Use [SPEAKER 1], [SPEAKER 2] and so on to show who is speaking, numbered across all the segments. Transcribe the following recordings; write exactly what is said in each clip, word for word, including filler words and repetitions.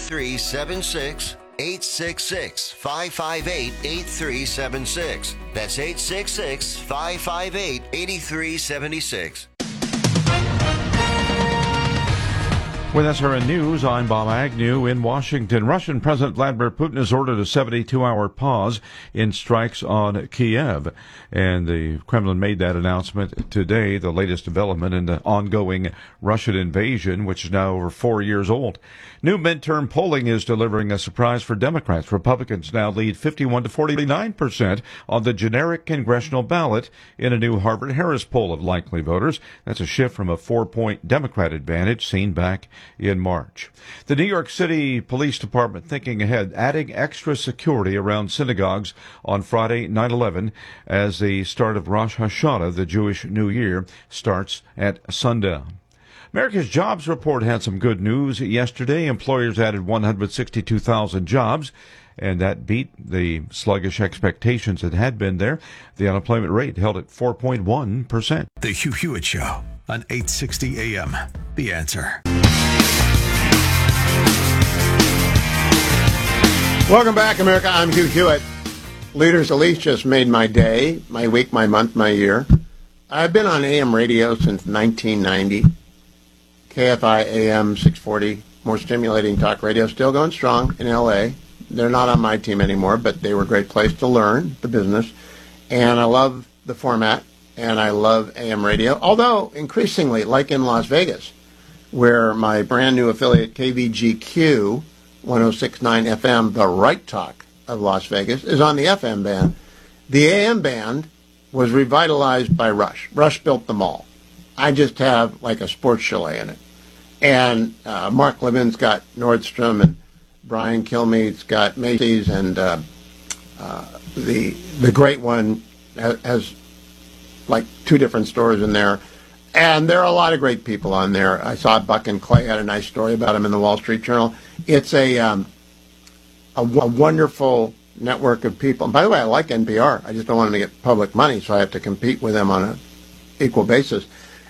[SPEAKER 1] three seven six. eight six six, five five eight, eight three seven six. That's eight six six, five five eight, eight three seven six.
[SPEAKER 2] With S R N News, I'm Bob Agnew in Washington. Russian President Vladimir Putin has ordered a seventy-two hour pause in strikes on Kiev. And the Kremlin made that announcement today, the latest development in the ongoing Russian invasion, which is now over four years old. New midterm polling is delivering a surprise for Democrats. Republicans now lead fifty-one to forty-nine percent on the generic congressional ballot in a new Harvard-Harris poll of likely voters. That's a shift from a four-point Democrat advantage seen back in March. The New York City Police Department thinking ahead, adding extra security around synagogues on Friday, nine eleven, as the start of Rosh Hashanah, the Jewish New Year, starts at sundown. America's Jobs Report had some good news yesterday. Employers added one hundred sixty-two thousand jobs, and that beat the sluggish expectations that had been there. The unemployment rate held at four point one percent.
[SPEAKER 3] The Hugh Hewitt Show on eight sixty A M. The Answer.
[SPEAKER 4] Welcome back, America. I'm Hugh Hewitt. Leaders Elise just made my day, my week, my month, my year. I've been on A M radio since nineteen ninety. K F I A M six forty, more stimulating talk radio, still going strong in L A. They're not on my team anymore, but they were a great place to learn the business. And I love the format, and I love A M radio, although increasingly, like in Las Vegas, where my brand new affiliate K V G Q one oh six point nine F M, the right talk of Las Vegas, is on the F M band. The A M band was revitalized by Rush. Rush built them all. I just have like a sports chalet in it. And uh, Mark Levin's got Nordstrom, and Brian Kilmeade's got Macy's, and uh, uh, the the great one has, has like two different stores in there. And there are a lot of great people on there. I saw Buck and Clay had a nice story about him in the Wall Street Journal. It's a um, a, a wonderful network of people. And by the way, I like N P R. I just don't want them to get public money, so I have to compete with them on an equal basis.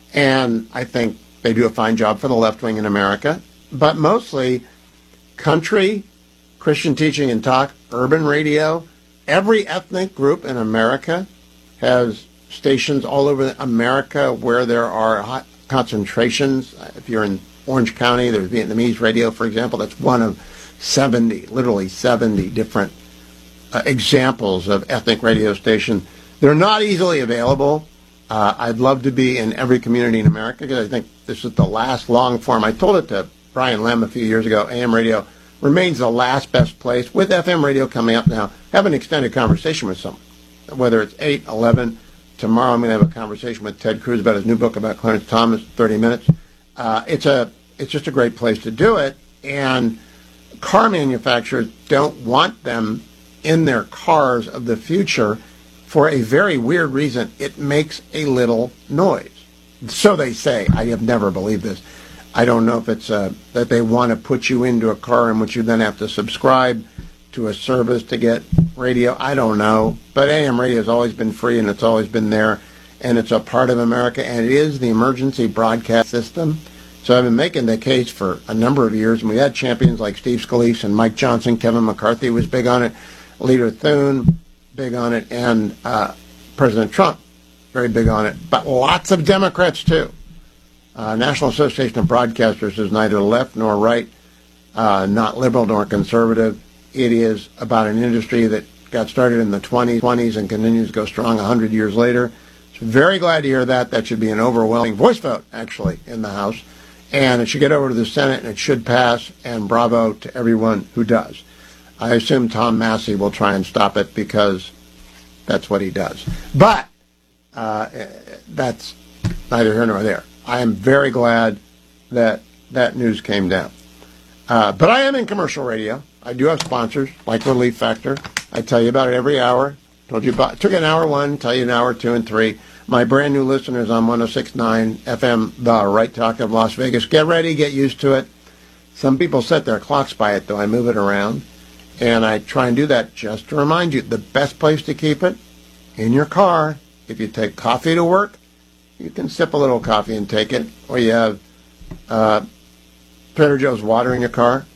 [SPEAKER 4] And I think they do a fine job for the left wing in America. But mostly country, Christian teaching and talk, urban radio. Every ethnic group in America has stations all over America where there are hot concentrations. If you're in Orange County, there's Vietnamese radio, for example. That's one of seventy, literally seventy different uh, examples of ethnic radio stations. They're not easily available. Uh, I'd love to be in every community in America because I think this is the last long form. I told it to Brian Lem a few years ago. A M radio remains the last best place. With F M radio coming up now, have an extended conversation with someone, whether it's eight, eleven. Tomorrow I'm going to have a conversation with Ted Cruz about his new book about Clarence Thomas, thirty minutes. Uh, it's a, it's just a great place to do it, and car manufacturers don't want them in their cars of the future for a very weird reason. It makes a little noise. So they say. I have never believed this. I don't know if it's uh, that they want to put you into a car in which you then have to subscribe to a service to get radio. I don't know. But A M radio has always been free, and it's always been there, and it's a part of America, and it is the emergency broadcast system. So I've been making the case for a number of years, and we had champions like Steve Scalise and Mike Johnson. Kevin McCarthy was big on it. Leader Thune, big on it, and uh, President Trump, very big on it. But lots of Democrats, too. Uh, National Association of Broadcasters is neither left nor right, uh, not liberal nor conservative. It is about an industry that got started in the twenties and continues to go strong one hundred years later. So very glad to hear that. That should be an overwhelming voice vote, actually, in the House. And it should get over to the Senate, and it should pass, and bravo to everyone who does. I assume Tom Massey will try and stop it because that's what he does. But uh, that's neither here nor there. I am very glad that that news came down. Uh, but I am in commercial radio. I do have sponsors, like Relief Factor. I tell you about it every hour. Told you about, took an hour one, tell you an hour two and three. My brand new listeners on one oh six point nine F M, the right talk of Las Vegas. Get ready, get used to it. Some people set their clocks by it, though. I move it around. And I try and do that just to remind you, the best place to keep it, in your car. If you take coffee to work, you can sip a little coffee and take it. Or you have uh, Trader Joe's water in your car,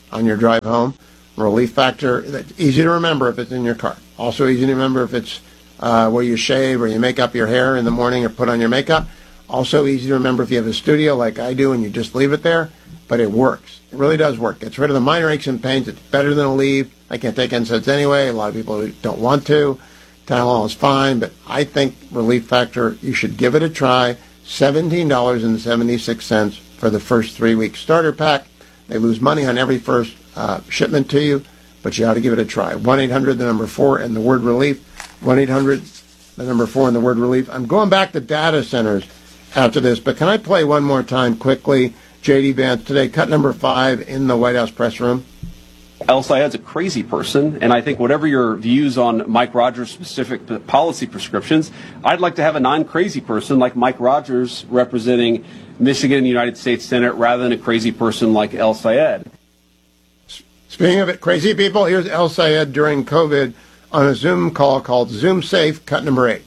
[SPEAKER 4] on your drive home. Relief Factor, that's easy to remember if it's in your car. Also easy to remember if it's uh, where you shave or you make up your hair in the morning or put on your makeup. Also easy to remember if you have a studio like I do and you just leave it there. But it works. It really does work. Gets rid of the minor aches and pains. It's better than a leave. I can't take N SAIDs anyway. A lot of people don't want to. Tylenol is fine, but I think Relief Factor, you should give it a try. seventeen dollars and seventy-six cents for the first three-week starter pack. They lose money on every first uh, shipment to you, but you ought to give it a try. one eight hundred, the number four, and the word relief. one eight hundred, the number four, and the word relief. I'm going back to data centers after this, but can I play one more time quickly? J D Vance today, cut number five in the White House press room.
[SPEAKER 5] El-Sayed's a crazy person, and I think whatever your views on Mike Rogers' specific p- policy prescriptions, I'd like to have a non-crazy person like Mike Rogers representing Michigan in the United States Senate rather than a crazy person like El-Sayed.
[SPEAKER 4] Speaking of it, crazy people, here's El-Sayed during COVID on a Zoom call called Zoom Safe, cut number eight.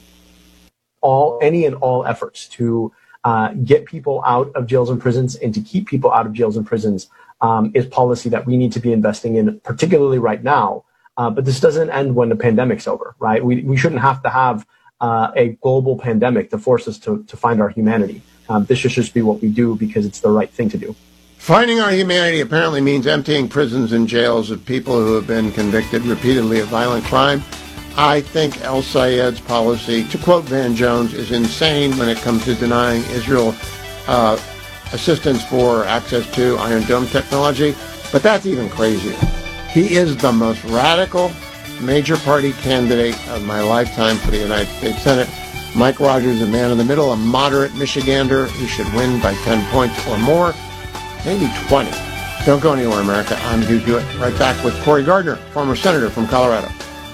[SPEAKER 6] All, any and all efforts to uh, get people out of jails and prisons and to keep people out of jails and prisons um, is policy that we need to be investing in, particularly right now. Uh, but this doesn't end when the pandemic's over, right? We we shouldn't have to have uh, a global pandemic to force us to, to find our humanity. Um, this should just be what we do because it's the right thing to do.
[SPEAKER 4] Finding our humanity apparently means emptying prisons and jails of people who have been convicted repeatedly of violent crime. I think El-Sayed's policy, to quote Van Jones, is insane when it comes to denying Israel uh, assistance for access to Iron Dome technology, but that's even crazier. He is the most radical major party candidate of my lifetime for the United States Senate. Mike Rogers, a man in the middle, a moderate Michigander. He should win by ten points or more, maybe twenty. Don't go anywhere, America. I'm Hugh Hewitt. Right back with Cory Gardner, former senator from Colorado.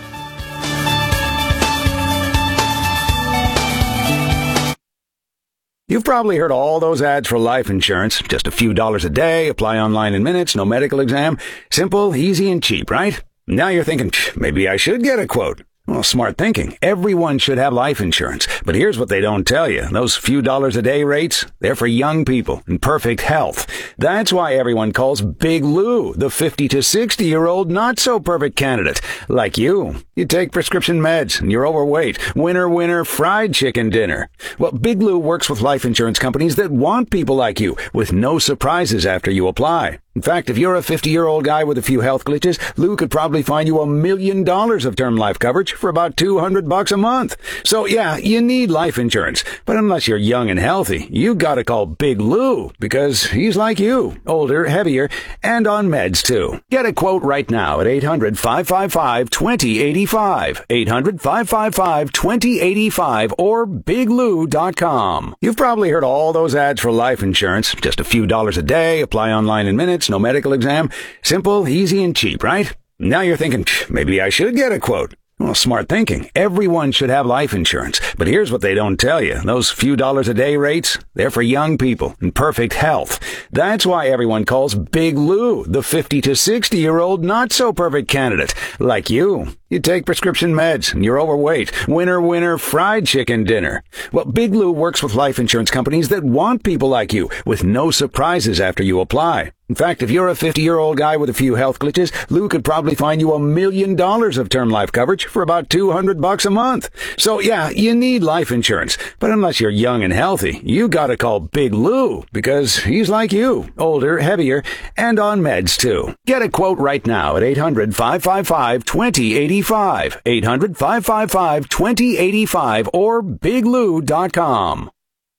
[SPEAKER 7] You've probably heard all those ads for life insurance. Just a few dollars a day, apply online in minutes, no medical exam. Simple, easy, and cheap, right? Now you're thinking, maybe I should get a quote. Well, smart thinking. Everyone should have life insurance. But here's what they don't tell you. Those few dollars a day rates, they're for young people in perfect health. That's why everyone calls Big Lou the fifty to sixty year old not so perfect candidate. Like you. You take prescription meds and you're overweight. Winner, winner, fried chicken dinner. Well, Big Lou works with life insurance companies that want people like you with no surprises after you apply. In fact, if you're a fifty-year-old guy with a few health glitches, Lou could probably find you a million dollars of term life coverage for about two hundred bucks a month. So yeah, you need life insurance. But unless you're young and healthy, you gotta call Big Lou because he's like you, older, heavier, and on meds too. Get a quote right now at eight hundred, five five five, two zero eight five, eight hundred, five five five, two zero eight five, or big lou dot com. You've probably heard all those ads for life insurance. Just a few dollars a day, apply online in minutes, no medical exam. Simple, easy, and cheap, right? Now you're thinking, maybe I should get a quote. Well, smart thinking. Everyone should have life insurance. But here's what they don't tell you. Those few dollars a day rates, they're for young people in perfect health. That's why everyone calls Big Lou the fifty to sixty year old not so perfect candidate. Like you. You take prescription meds and you're overweight. Winner, winner, fried chicken dinner. Well, Big Lou works with life insurance companies that want people like you with no surprises after you apply. In fact, if you're a fifty-year-old guy with a few health glitches, Lou could probably find you a million dollars of term life coverage for about two hundred bucks a month. So yeah, you need life insurance. But unless you're young and healthy, you gotta call Big Lou because he's like you, older, heavier, and on meds too. Get a quote right now at eight hundred, five five five, two zero eight five, eight hundred, five five five, two zero eight five, or big lou dot com.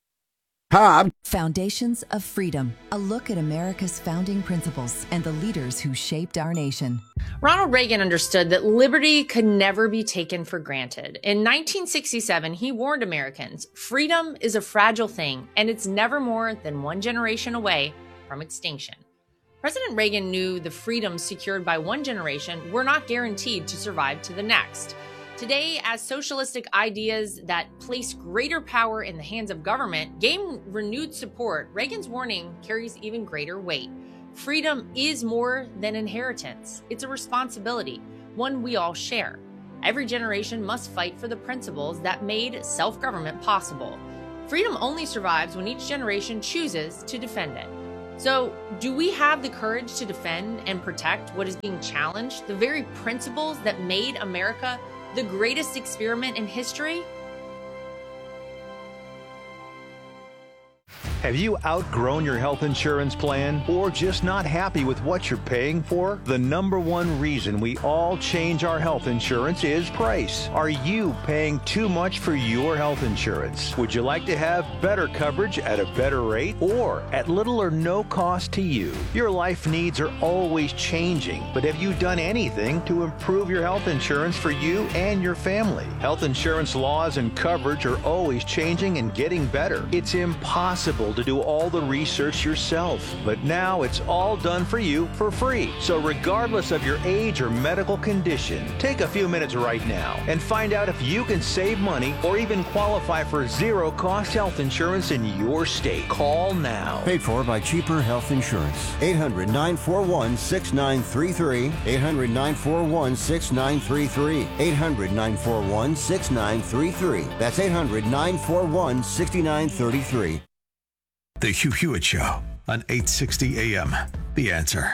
[SPEAKER 7] Hob.
[SPEAKER 8] Foundations of Freedom, a look at America's founding principles and the leaders who shaped our nation.
[SPEAKER 9] Ronald Reagan understood that liberty could never be taken for granted. In nineteen sixty-seven, he warned Americans, freedom is a fragile thing, and it's never more than one generation away from extinction. President Reagan knew the freedoms secured by one generation were not guaranteed to survive to the next. Today, as socialistic ideas that place greater power in the hands of government gain renewed support, Reagan's warning carries even greater weight. Freedom is more than inheritance. It's a responsibility, one we all share. Every generation must fight for the principles that made self-government possible. Freedom only survives when each generation chooses to defend it. So, do we have the courage to defend and protect what is being challenged, the very principles that made America the greatest experiment in history?
[SPEAKER 10] Have you outgrown your health insurance plan or just not happy with what you're paying for? The number one reason we all change our health insurance is price. Are you paying too much for your health insurance? Would you like to have better coverage at a better rate or at little or no cost to you? Your life needs are always changing, but have you done anything to improve your health insurance for you and your family? Health insurance laws and coverage are always changing and getting better. It's impossible to do all the research yourself, but now it's all done for you for free. So regardless of your age or medical condition, take a few minutes right now and find out if you can save money or even qualify for zero cost health insurance in your state. Call now.
[SPEAKER 1] Paid for by Cheaper Health Insurance. eight hundred, nine four one, six nine three three. eight hundred, nine four one, six nine three three. eight hundred, nine four one, six nine three three. That's eight hundred, nine four one, six nine three three.
[SPEAKER 3] The Hugh Hewitt Show on eight sixty A M. The Answer.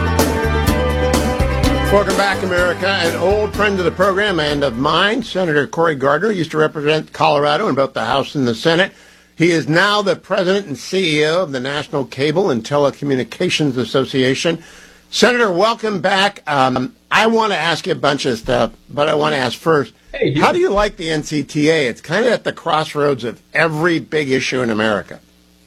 [SPEAKER 4] Welcome back, America. An old friend of the program and of mine, Senator Cory Gardner, used to represent Colorado in both the House and the Senate. He is now the president and C E O of the National Cable and Telecommunications Association. Senator, welcome back. Um, I want to ask you a bunch of stuff, but I want to ask first, hey, how do you like the N C T A? It's kind of at the crossroads of every big issue in America.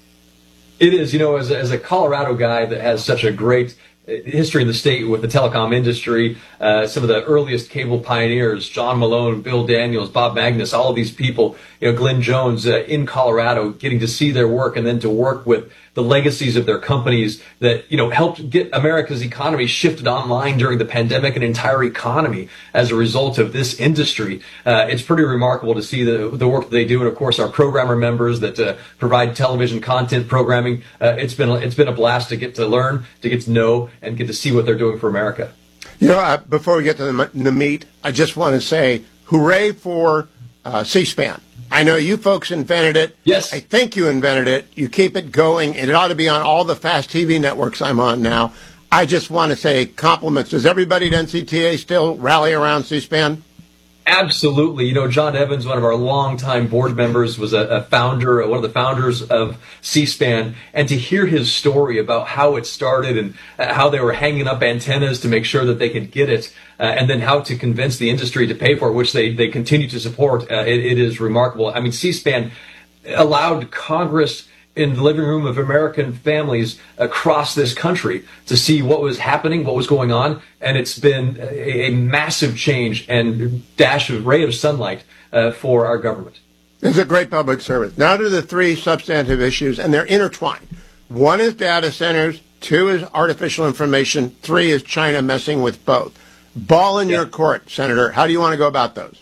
[SPEAKER 11] It is, you know, as a, as a Colorado guy that has such a great history in the state with the telecom industry, uh, some of the earliest cable pioneers, John Malone, Bill Daniels, Bob Magnus, all of these people, you know, Glenn Jones uh, in Colorado, getting to see their work and then to work with the legacies of their companies that, you know, helped get America's economy shifted online during the pandemic, an entire economy as a result of this industry. Uh, it's pretty remarkable to see the, the work that they do. And of course, our programmer members that uh, provide television content programming. Uh, it's been, it's been a blast to get to learn, to get to know, and get to see what they're doing for America.
[SPEAKER 4] You know, uh, before we get to the, the meat, I just want to say hooray for uh, C-SPAN. I know you folks invented it.
[SPEAKER 11] Yes.
[SPEAKER 4] I think you invented it. You keep it going. It ought to be on all the fast T V networks I'm on now. I just want to say compliments. Does everybody at N C T A still rally around C-SPAN?
[SPEAKER 11] Absolutely. You know, John Evans, one of our longtime board members, was a, a founder, one of the founders of C-SPAN. And to hear his story about how it started and how they were hanging up antennas to make sure that they could get it, uh, and then how to convince the industry to pay for it, which they, they continue to support, uh, it, it is remarkable. I mean, C-SPAN allowed Congress in the living room of American families across this country to see what was happening, what was going on, and it's been a, a massive change and dash of ray of sunlight uh, for our government.
[SPEAKER 4] It's a great public service. Now to the three substantive issues, and they're intertwined. One is data centers, two is artificial information, three is China messing with both. Ball in yeah. your court, Senator. How do you want to go about those?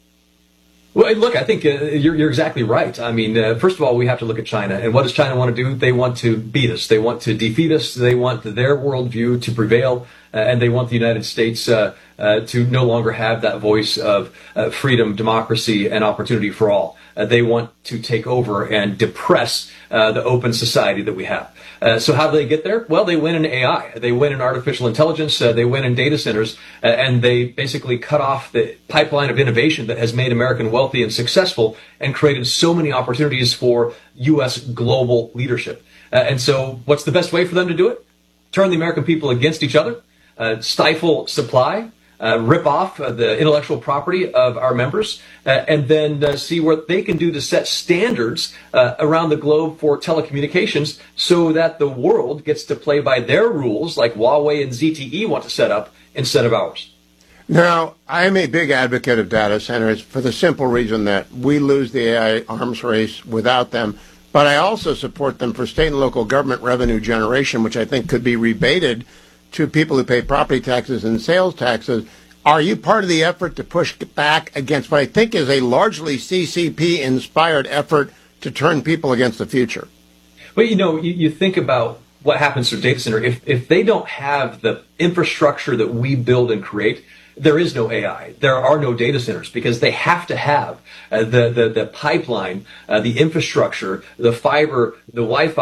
[SPEAKER 11] Well, look, I think uh, you're, you're exactly right. I mean, uh, first of all, we have to look at China. And what does China want to do? They want to beat us. They want to defeat us. They want their worldview to prevail. Uh, and they want the United States uh, uh, to no longer have that voice of uh, freedom, democracy, and opportunity for all. Uh, they want to take over and depress uh, the open society that we have. Uh, so how do they get there? Well, they win in A I. They win in artificial intelligence. Uh, they win in data centers. Uh, and they basically cut off the pipeline of innovation that has made America wealthy and successful and created so many opportunities for U S global leadership. Uh, and so what's the best way for them to do it? Turn the American people against each other, uh, stifle supply, Uh, rip off uh, the intellectual property of our members, uh, and then uh, see what they can do to set standards uh, around the globe for telecommunications so that the world gets to play by their rules like Huawei and Z T E want to set up instead of ours.
[SPEAKER 4] Now, I'm a big advocate of data centers for the simple reason that we lose the A I arms race without them, but I also support them for state and local government revenue generation, which I think could be rebated to people who pay property taxes and sales taxes. Are you part of the effort to push back against what I think is a largely C C P-inspired effort to turn people against the future?
[SPEAKER 11] Well, you know, you, you think about what happens to a data center. If, if they don't have the infrastructure that we build and create, there is no A I. There are no data centers because they have to have uh, the, the, the pipeline, uh, the infrastructure, the fiber, the Wi-Fi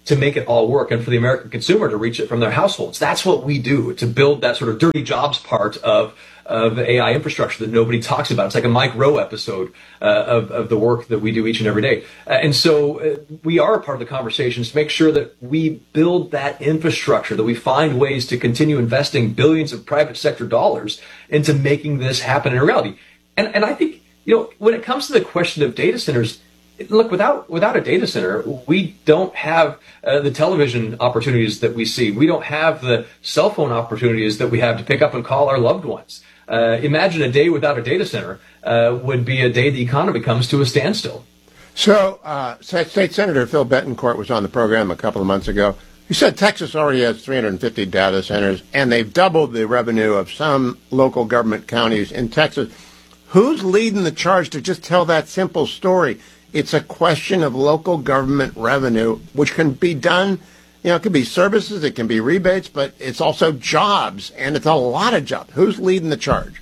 [SPEAKER 11] to make it all work and for the American consumer to reach it from their households. That's what we do to build that sort of dirty jobs part of of A I infrastructure that nobody talks about. It's like a Mike Rowe episode uh, of, of the work that we do each and every day. Uh, and so uh, we are a part of the conversations to make sure that we build that infrastructure, that we find ways to continue investing billions of private sector dollars into making this happen in reality. And, and I think, you know, when it comes to the question of data centers, look, without without a data center, we don't have uh, the television opportunities that we see. We don't have the cell phone opportunities that we have to pick up and call our loved ones. Uh, imagine a day without a data center uh, would be a day the economy comes to a standstill.
[SPEAKER 4] So, uh, State Senator Phil Bettencourt was on the program a couple of months ago. He said Texas already has three hundred fifty data centers, and they've doubled the revenue of some local government counties in Texas. Who's leading the charge to just tell that simple story? It's a question of local government revenue, which can be done, you know, it can be services, it can be rebates, but it's also jobs, and it's a lot of jobs. Who's leading the charge?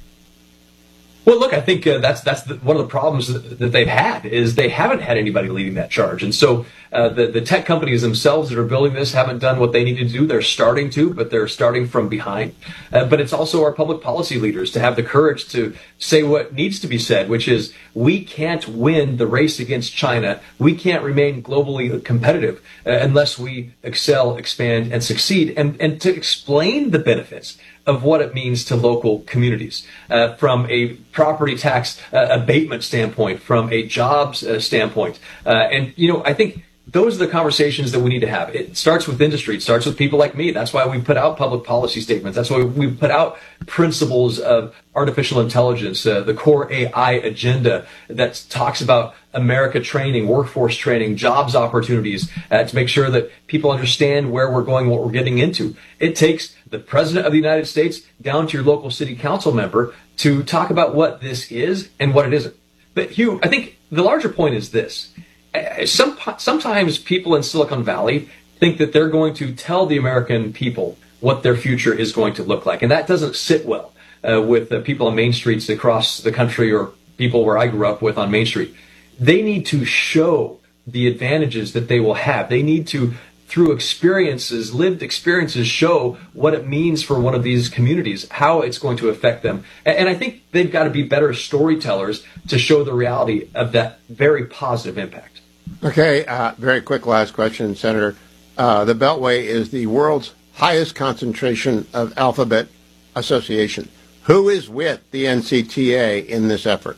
[SPEAKER 11] Well, look, I think uh, that's that's the, one of the problems that, that they've had is they haven't had anybody leading that charge. And so uh, the, the tech companies themselves that are building this haven't done what they need to do. They're starting to, but they're starting from behind. Uh, but it's also our public policy leaders to have the courage to say what needs to be said, which is we can't win the race against China. We can't remain globally competitive uh, unless we excel, expand, and succeed. And, and to explain the benefits of what it means to local communities, uh, from a property tax uh, abatement standpoint, from a jobs uh, standpoint. Uh, and, you know, I think those are the conversations that we need to have. It starts with industry. It starts with people like me. That's why we put out public policy statements. That's why we put out principles of artificial intelligence, uh, the core A I agenda that talks about America training, workforce training, jobs opportunities, uh, to make sure that people understand where we're going, what we're getting into. It takes the President of the United States down to your local city council member to talk about what this is and what it isn't. But Hugh, I think the larger point is this. Some, sometimes people in Silicon Valley think that they're going to tell the American people what their future is going to look like. And that doesn't sit well uh, with uh, people on main streets across the country or people where I grew up with on Main Street. They need to show the advantages that they will have. They need to, through experiences, lived experiences, show what it means for one of these communities, how it's going to affect them. And, and I think they've got to be better storytellers to show the reality of that very positive impact.
[SPEAKER 4] Okay, uh, very quick last question, Senator. Uh, the Beltway is the world's highest concentration of alphabet association. Who is with the N C T A in this effort?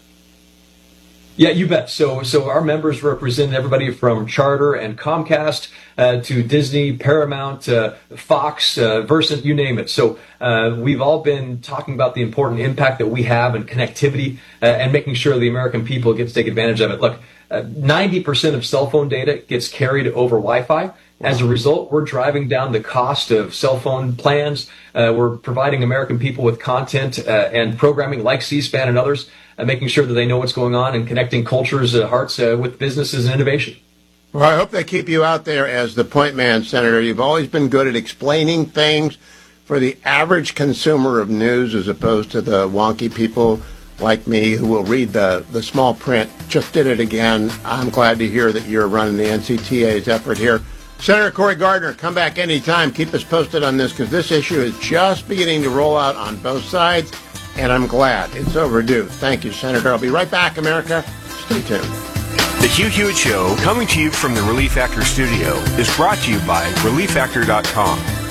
[SPEAKER 11] Yeah, you bet. So, so our members represent everybody from Charter and Comcast uh, to Disney, Paramount, uh, Fox, uh, Versant, you name it. So uh, we've all been talking about the important impact that we have in connectivity uh, and making sure the American people get to take advantage of it. Look, uh, ninety percent of cell phone data gets carried over Wi-Fi. As a result, we're driving down the cost of cell phone plans. Uh, we're providing American people with content uh, and programming like C-SPAN and others, uh, making sure that they know what's going on and connecting cultures, uh, hearts uh, with businesses and innovation.
[SPEAKER 4] Well, I hope they keep you out there as the point man, Senator. You've always been good at explaining things for the average consumer of news as opposed to the wonky people like me who will read the, the small print. Just did it again. I'm glad to hear that you're running the N C T A's effort here. Senator Cory Gardner, come back anytime. Keep us posted on this because this issue is just beginning to roll out on both sides, and I'm glad it's overdue. Thank you, Senator. I'll be right back, America. Stay tuned.
[SPEAKER 12] The Hugh Hewitt Show, coming to you from the Relief Factor studio, is brought to you by relief factor dot com.